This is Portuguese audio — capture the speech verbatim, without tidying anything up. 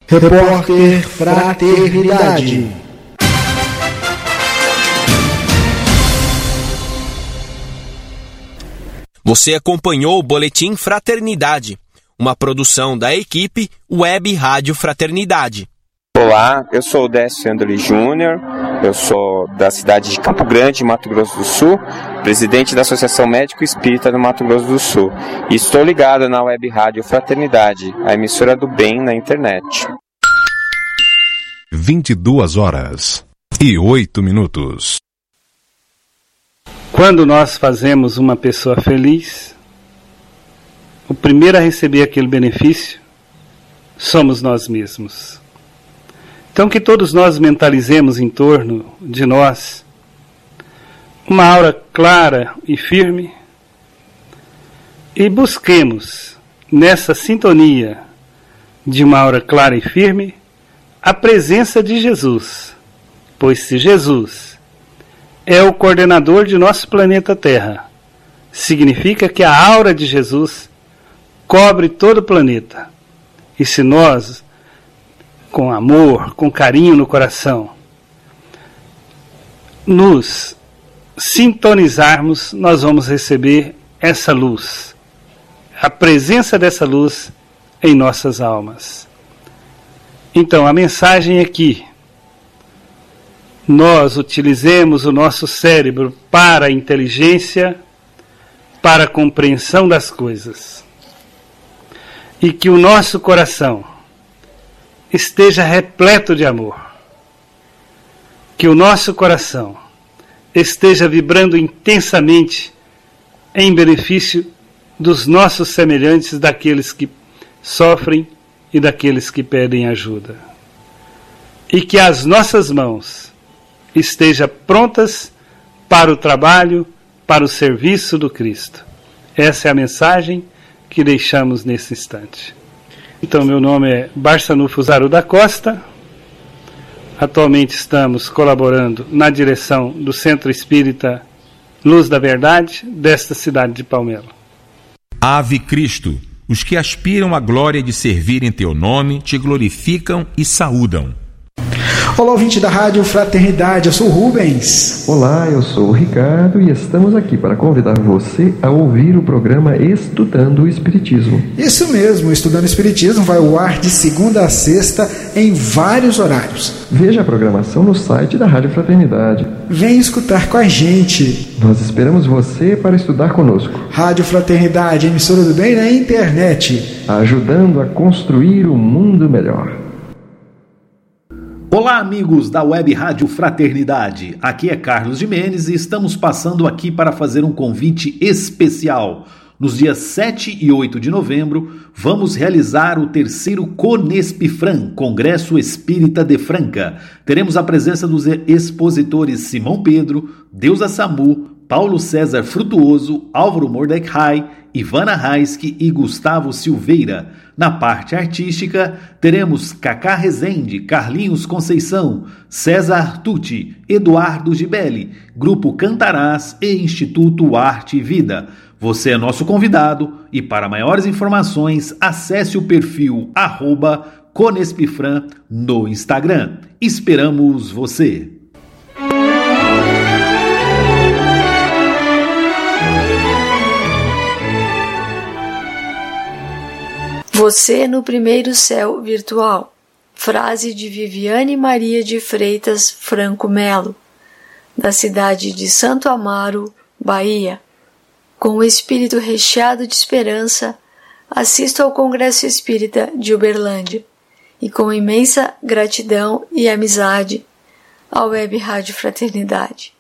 Repórter Fraternidade. Você acompanhou o Boletim Fraternidade, uma produção da equipe Web Rádio Fraternidade. Olá, eu sou o Décio Andoli Júnior, eu sou da cidade de Campo Grande, Mato Grosso do Sul, presidente da Associação Médico Espírita do Mato Grosso do Sul, e estou ligado na Web Rádio Fraternidade, a emissora do bem na internet. vinte e duas horas e oito minutos. Quando nós fazemos uma pessoa feliz, o primeiro a receber aquele benefício somos nós mesmos. Então que todos nós mentalizemos em torno de nós uma aura clara e firme e busquemos nessa sintonia de uma aura clara e firme a presença de Jesus, pois se Jesus é o coordenador de nosso planeta Terra, significa que a aura de Jesus cobre todo o planeta. E se nós, com amor, com carinho no coração, nos sintonizarmos, nós vamos receber essa luz, a presença dessa luz em nossas almas. Então, a mensagem é que nós utilizemos o nosso cérebro para a inteligência, para a compreensão das coisas, e que o nosso coração esteja repleto de amor, que o nosso coração esteja vibrando intensamente em benefício dos nossos semelhantes, daqueles que sofrem e daqueles que pedem ajuda, e que as nossas mãos estejam prontas para o trabalho, para o serviço do Cristo. Essa é a mensagem que deixamos nesse instante. Então, meu nome é Barçanufo Zaro da Costa. Atualmente estamos colaborando na direção do Centro Espírita Luz da Verdade, desta cidade de Palmelo. Ave Cristo, os que aspiram à glória de servir em teu nome, te glorificam e saúdam. Olá, ouvinte da Rádio Fraternidade, eu sou o Rubens. Olá, eu sou o Ricardo e estamos aqui para convidar você a ouvir o programa Estudando o Espiritismo. Isso mesmo, Estudando o Espiritismo vai ao ar de segunda a sexta em vários horários. Veja a programação no site da Rádio Fraternidade. Vem escutar com a gente. Nós esperamos você para estudar conosco. Rádio Fraternidade, emissora do bem na internet, ajudando a construir um mundo melhor. Olá, amigos da Web Rádio Fraternidade, aqui é Carlos Jimenez e estamos passando aqui para fazer um convite especial. Nos dias sete e oito de novembro, vamos realizar o terceiro Conespifran, Congresso Espírita de Franca. Teremos a presença dos expositores Simão Pedro, Deusa Samu, Paulo César Frutuoso, Álvaro Mordecai, Ivana Raiski e Gustavo Silveira. Na parte artística, teremos Cacá Rezende, Carlinhos Conceição, César Tucci, Eduardo Gibelli, Grupo Cantarás e Instituto Arte e Vida. Você é nosso convidado e para maiores informações, acesse o perfil arroba Conespifran no Instagram. Esperamos você! Você no primeiro céu virtual. Frase de Viviane Maria de Freitas Franco Melo, da cidade de Santo Amaro, Bahia. Com o espírito recheado de esperança, assisto ao Congresso Espírita de Uberlândia e com imensa gratidão e amizade à Web Rádio Fraternidade.